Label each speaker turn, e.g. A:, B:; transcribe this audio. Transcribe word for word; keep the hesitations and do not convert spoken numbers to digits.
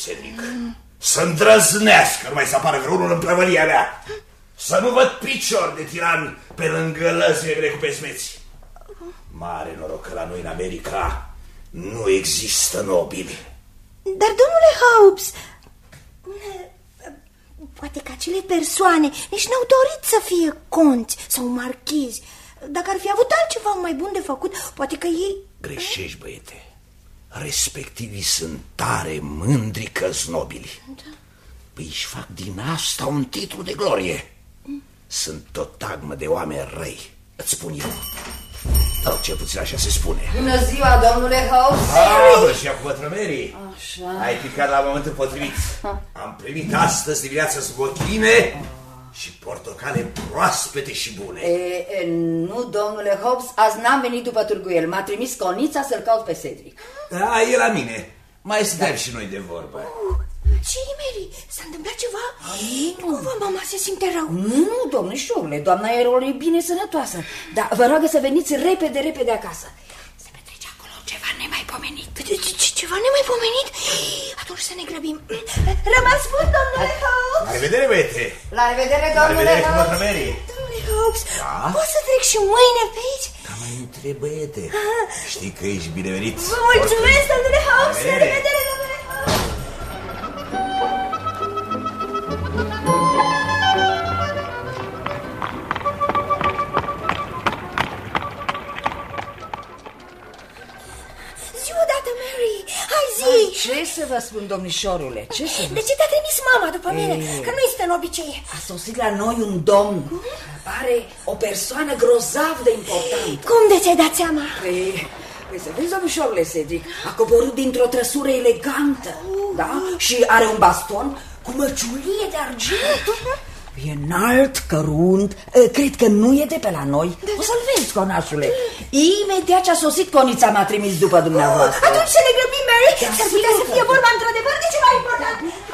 A: Cedric, să îndrăznească numai să apară vreunul în prăvălia mea. Să nu văd picior de tiran pe lângă lăzile cu pesmeți. Mare noroc că la noi în America nu există nobili.
B: Dar, domnule Hobbs, poate că acele persoane nici n-au dorit să fie conți sau marchizi. Dacă ar fi avut altceva mai bun de făcut, poate că ei...
A: Greșești, băiete. Respectivii sunt tare mândri că-s nobili. Da. Păi își fac din asta un titlu de glorie. Mm. Sunt o tagmă de oameni răi, îți spun eu. Sau cel puțin așa se spune.
C: Bună ziua, domnule Hobbs.
A: Ah, și acum, Mary.
C: Așa.
A: Ai picat la momentul potrivit. Am primit astăzi dimineața zbochine și portocale proaspete și bune.
C: E, e, nu, domnule Hobbs, azi n-am venit după târguiel. M-a trimis Conița să-l caut pe Cedric.
A: Da, e la mine. Mai stăm da. și noi de vorbă.
B: Ce, Mary? S-a întâmplat ceva? Ai, cumva mama se simte rău?
C: Nu, nu, domnișorile, doamna Erol e bine sănătoasă. Dar vă rog să veniți repede, repede acasă. Se petrece acolo ceva nemaipomenit.
B: Ce, ceva nemaipomenit? Atunci să ne grăbim. Rămas bun, domnule Hobbs.
A: La revedere, băiete.
C: La revedere, domnule Hobbs.
B: Domnule Hobbs,
A: da?
B: poți să trec și mâine pe aici?
A: Da, mai întreb, băiete. Știi că ești binevenit.
B: Vă mulțumesc, domnule Hobbs. La revedere, domnule Hobbs.
C: Ce să vă spun, domnișorule? Ce să vă...
B: De ce te-a trimis mama după mine? E... Că nu este în obicei.
C: A sosit la noi un domn. Cum? Pare o persoană grozav de importantă.
B: Cum de ți-ai dat seama?
C: Păi, păi să vezi, domnișorule Cedric, a coborât dintr-o trăsură elegantă, uh. da? Și are un baston cu măciulie de argint. E înalt, cărunt, cred că nu e de pe la noi. Da, o să-l vezi, conașule. Imediat ce a sosit, Conița m-a trimis după dumneavoastră.
B: Atunci să ne grăbim, Mary. S-ar putea să fie vorba într-adevăr de ceva important.